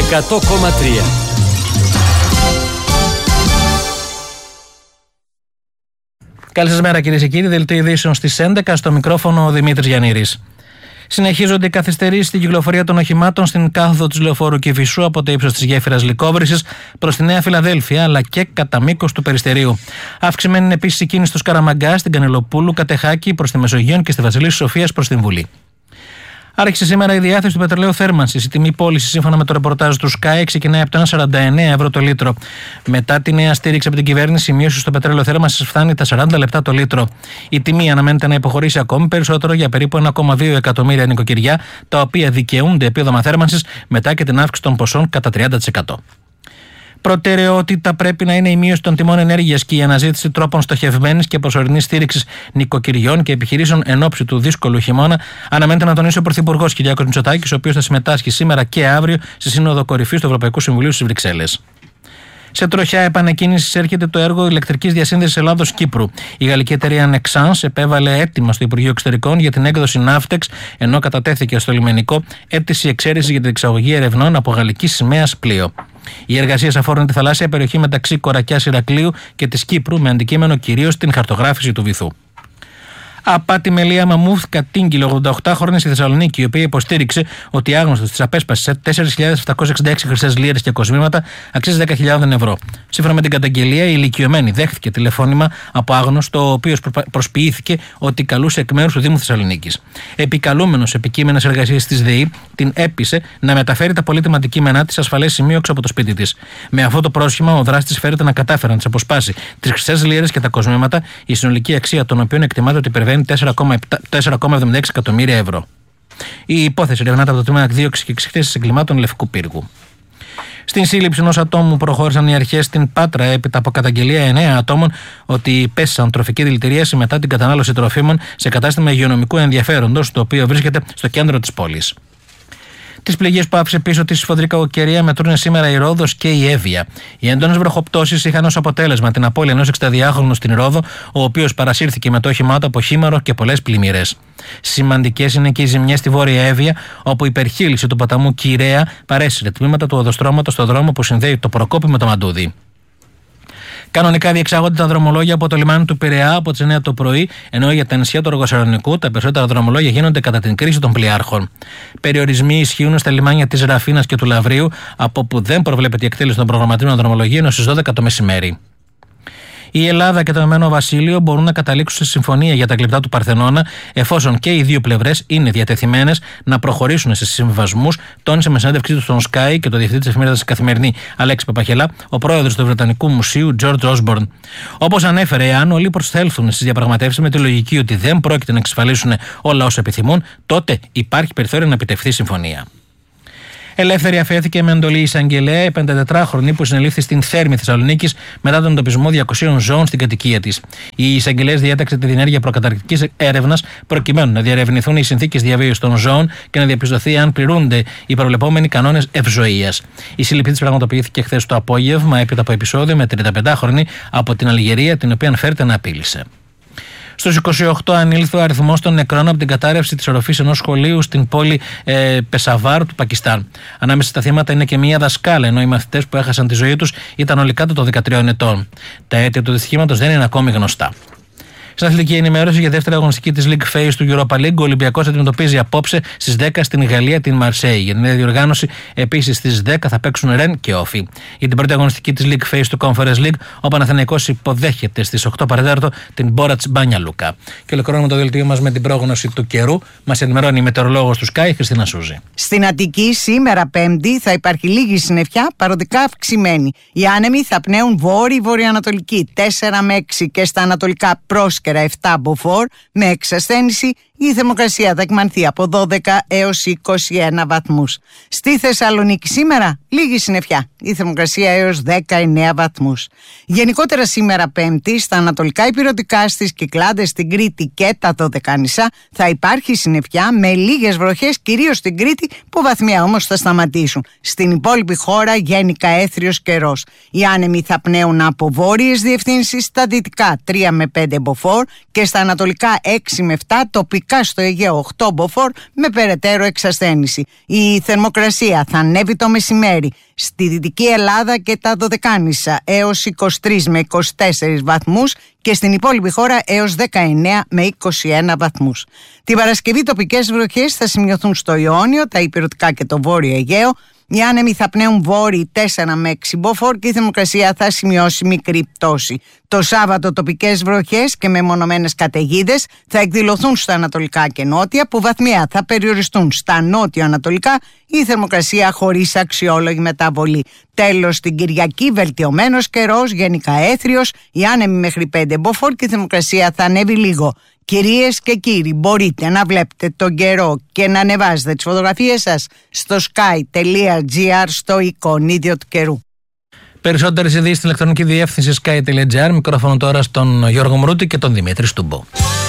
100,3. Καλή σας μέρα κυρίες και κύριοι, δελτίο ειδήσεων στις 11, στο μικρόφωνο ο Δημήτρης Γιαννήρης. Συνεχίζονται οι καθυστερήσεις στην κυκλοφορία των οχημάτων στην κάθοδο της λεωφόρου Κηφισού από το ύψος της γέφυρας Λυκόβρυσης προς τη Νέα Φιλαδέλφια, αλλά και κατά μήκος του Περιστερίου. Αυξημένη είναι επίσης η κίνηση στο Σκαραμαγκά, στην Κανελοπούλου, Κατεχάκη προς τη Μεσογείο και στη Βασιλής Σοφίας προς την Βουλή. Άρχισε σήμερα η διάθεση του πετρελαίου θέρμανσης. Η τιμή πώληση, σύμφωνα με το ρεπορτάζ του Sky, ξεκινάει από το 1,49 ευρώ το λίτρο. Μετά τη νέα στήριξη από την κυβέρνηση, η μείωση στο πετρέλαιο θέρμανσης φτάνει τα 40 λεπτά το λίτρο. Η τιμή αναμένεται να υποχωρήσει ακόμη περισσότερο για περίπου 1,2 εκατομμύρια νοικοκυριά, τα οποία δικαιούνται επίδομα θέρμανσης μετά και την αύξηση των ποσών κατά 30%. Προτεραιότητα πρέπει να είναι η μείωση των τιμών ενέργειας και η αναζήτηση τρόπων στοχευμένης και προσωρινής στήριξης νοικοκυριών και επιχειρήσεων εν ώψη του δύσκολου χειμώνα, αναμένεται να τονίσει ο Πρωθυπουργός Κυριάκος Μητσοτάκης, ο οποίος θα συμμετάσχει σήμερα και αύριο στη Σύνοδο Κορυφής του Ευρωπαϊκού Συμβουλίου στις Βρυξέλλες. Σε τροχιά επανεκκίνησης έρχεται το έργο ηλεκτρικής διασύνδεσης Ελλάδος-Κύπρου. Η γαλλική εταιρεία Nexans επέβαλε αίτημα στο Υπουργείο Εξωτερικών για την έκδοση Navtex, ενώ κατατέθηκε στο λιμενικό αίτηση εξαίρεσης για την εξαγωγή ερευνών από γαλλική σημαία πλοίο. Οι εργασίες αφορούν τη θαλάσσια περιοχή μεταξύ Κορακιάς Ηρακλείου και της Κύπρου, με αντικείμενο κυρίως την χαρτογράφηση του βυθού. Απάτη με Λία Μαμούθ κατήγγειλε 88χρονη στη Θεσσαλονίκη, η οποία υποστήριξε ότι η άγνωστος της απέσπασε 4.766 χρυσές λίρες και κοσμήματα αξίζει 10.000 ευρώ. Σύμφωνα με την καταγγελία, η ηλικιωμένη δέχθηκε τηλεφώνημα από άγνωστο, ο οποίος προσποιήθηκε ότι καλούσε εκ μέρους του Δήμου Θεσσαλονίκης. Επικαλούμενος επικείμενες εργασίες της ΔΕΗ, την έπεισε να μεταφέρει τα πολύτιμα αντικείμενά της σε ασφαλές σημείο έξω από το σπίτι της. Με αυτό το πρόσχημα, ο δράστης φέρεται να κατάφερε να της αποσπάσει τις χρυσές λίρες και τα κοσμήματα, η συνολική αξία των οποίων εκτιμάται ότι υπερβαίνει 4,76 εκατομμύρια ευρώ. Η υπόθεση ερευνάται από το Τμήμα Εκδίωξης και Εξηγήσεις Εγκλημάτων Λευκού Πύργου. Στην σύλληψη ενός ατόμου προχώρησαν οι αρχές στην Πάτρα έπειτα από καταγγελία 9 ατόμων ότι πέσαν τροφική δηλητηρίαση μετά την κατανάλωση τροφίμων σε κατάστημα υγειονομικού ενδιαφέροντος, το οποίο βρίσκεται στο κέντρο της πόλης. Τις πληγές που άφησε πίσω τη σφοδρή κακοκαιρία μετρούν σήμερα η Ρόδος και η Εύβοια. Οι έντονες βροχοπτώσεις είχαν ως αποτέλεσμα την απώλεια ενός 62χρονου στην Ρόδο, ο οποίος παρασύρθηκε με το όχημά του από χήμαρο και πολλές πλημμύρες. Σημαντικές είναι και οι ζημιές στη Βόρεια Εύβοια, όπου η υπερχείληση του ποταμού Κυραία παρέσυρε τμήματα του οδοστρώματος στο δρόμο που συνδέει το Προκόπη με το Μαντούδι. Κανονικά διεξάγονται τα δρομολόγια από το λιμάνι του Πειραιά από τις 9 το πρωί, ενώ για τα νησιά του Αργοσαλονικού τα περισσότερα δρομολόγια γίνονται κατά την κρίση των πλοιάρχων. Περιορισμοί ισχύουν στα λιμάνια της Ραφίνας και του Λαβρίου, από όπου δεν προβλέπεται η εκτέλεση των προγραμματίων δρομολογίων στις 12 το μεσημέρι. Η Ελλάδα και το Ηνωμένο Βασίλειο μπορούν να καταλήξουν σε συμφωνία για τα γλυπτά του Παρθενώνα, εφόσον και οι δύο πλευρές είναι διατεθειμένες να προχωρήσουν σε συμβιβασμούς, τόνισε με συνέντευξή του στον Sky και το διευθυντή της εφημερίδας Καθημερινή Αλέξη Παπαχελά, ο πρόεδρος του Βρετανικού Μουσείου George Osborne. Όπως ανέφερε, εάν όλοι προσθέλθουν στις διαπραγματεύσεις με τη λογική ότι δεν πρόκειται να εξασφαλίσουν όλα όσα επιθυμούν, τότε υπάρχει περιθώριο να επιτευχθεί συμφωνία. Ελεύθερη αφέθηκε με εντολή εισαγγελέα η 54χρονη που συνελήφθη στην Θέρμη Θεσσαλονίκης μετά τον εντοπισμό 200 ζώων στην κατοικία της. Η εισαγγελέας διέταξε τη διενέργεια προκαταρκτικής έρευνας προκειμένου να διερευνηθούν οι συνθήκες διαβίωσης των ζώων και να διαπιστωθεί αν πληρούνται οι προβλεπόμενοι κανόνες ευζωίας. Η σύλληψη της πραγματοποιήθηκε χθες το απόγευμα έπειτα από επεισόδιο με 35χρονη από την Αλγερία, την οποία φέρεται να απείλησε. Στους 28 ανήλθε ο αριθμός των νεκρών από την κατάρρευση της οροφής ενός σχολείου στην πόλη Πεσαβάρ του Πακιστάν. Ανάμεσα στα θύματα είναι και μία δασκάλα, ενώ οι μαθητές που έχασαν τη ζωή τους ήταν όλοι κάτω των 13 ετών. Τα αίτια του δυστυχήματος δεν είναι ακόμη γνωστά. Στην αθλητική ενημέρωση για δεύτερη αγωνιστική της League Phase του Europa League, ο Ολυμπιακός αντιμετωπίζει απόψε στις 10 στην Γαλλία την Μαρσέη. Για την νέα διοργάνωση, επίσης στις 10 θα παίξουν Ρεν και Όφι. Για την πρώτη αγωνιστική της League Phase του Conference League, ο Παναθηναϊκός υποδέχεται στις 8 παρατέταρτο την Μπόρατς Μπάνια Λούκα. Και ολοκληρώνουμε το δελτίο μας με την πρόγνωση του καιρού. Μας ενημερώνει η μετεωρολόγος του Sky, Χριστίνα Σούζη. Στην Αττική, σήμερα Πέμπτη, θα υπάρχει λίγη συννεφιά, παροδικά αυξημένη. Οι άνεμοι θα πνέουν βόρειο-βορειοανατολική 4 με 6 και στα ανατολικά πρόσκαιρα 7 μποφόρ, με εξασθένηση η θερμοκρασία θα εκμανθεί από 12 έως 21 βαθμούς. Στη Θεσσαλονίκη σήμερα λίγη συννεφιά, η θερμοκρασία έως 19 βαθμούς. Γενικότερα σήμερα Πέμπτη στα ανατολικά ηπειρωτικά, στις Κυκλάδες, στην Κρήτη και τα Δωδεκάνησα θα υπάρχει συννεφιά με λίγες βροχές, κυρίως στην Κρήτη που βαθμία όμως θα σταματήσουν. Στην υπόλοιπη χώρα γενικά έθριος καιρός. Οι άνεμοι θα πνέουν από βόρειες διευθύνσεις, στα δυτικά 3 με 5 μποφόρ και στα ανατολικά 6 με 7 τοπικά ειδικά στο Αιγαίο 8 μποφόρ με περαιτέρω εξασθένηση. Η θερμοκρασία θα ανέβει το μεσημέρι στη Δυτική Ελλάδα και τα Δωδεκάνησα έως 23 με 24 βαθμούς και στην υπόλοιπη χώρα έως 19 με 21 βαθμούς. Την Παρασκευή τοπικές βροχές θα σημειωθούν στο Ιόνιο, τα ηπειρωτικά και το Βόρειο Αιγαίο. Οι άνεμοι θα πνέουν βόρειοι 4 με 6 μποφόρ και η θερμοκρασία θα σημειώσει μικρή πτώση. Το Σάββατο τοπικές βροχές και μεμονωμένες καταιγίδες θα εκδηλωθούν στα ανατολικά και νότια, που βαθμία θα περιοριστούν στα νότιο-ανατολικά, η θερμοκρασία χωρίς αξιόλογη μεταβολή. Τέλος, την Κυριακή βελτιωμένος καιρός, γενικά έθριος, οι άνεμοι μέχρι 5 μποφόρ και η θερμοκρασία θα ανέβει λίγο. Κυρίες και κύριοι, μπορείτε να βλέπετε τον καιρό και να ανεβάζετε τις φωτογραφίες σας στο sky.gr στο εικονίδιο του καιρού. Περισσότερες ειδήσεις στην ηλεκτρονική διεύθυνση sky.gr. Μικρόφωνο τώρα στον Γιώργο Μρούτη και τον Δημήτρη Στούμπο.